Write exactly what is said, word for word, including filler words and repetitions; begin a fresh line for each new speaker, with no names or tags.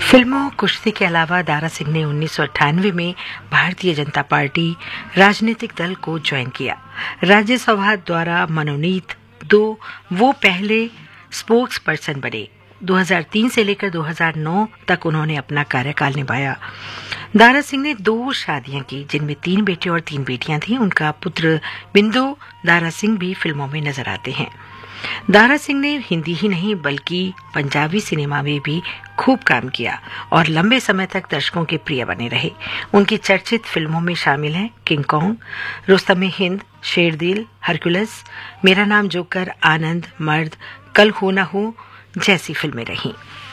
फिल्मों कुश्ती के अलावा दारा सिंह ने उन्नीस सौ अट्ठानवे में भारतीय जनता पार्टी राजनीतिक दल को ज्वाइन किया। राज्यसभा द्वारा मनोनीत दो वो पहले स्पोक्स पर्सन बने। दो हज़ार तीन से लेकर दो हज़ार नौ तक उन्होंने अपना कार्यकाल निभाया। दारा सिंह ने दो शादियां की, जिनमें तीन बेटे और तीन बेटियां थीं। उनका पुत्र बिंदु दारा सिंह भी फिल्मों में नजर आते हैं। दारा सिंह ने हिंदी ही नहीं बल्कि पंजाबी सिनेमा में भी खूब काम किया और लंबे समय तक दर्शकों के प्रिय बने रहे। उनकी चर्चित फिल्मों में शामिल हैं किंग कॉन्ग, रुस्तम-ए-हिंद, शेरदिल, हरकुलस, मेरा नाम जोकर, आनंद, मर्द, कल हो ना हो जैसी फिल्में रहीं।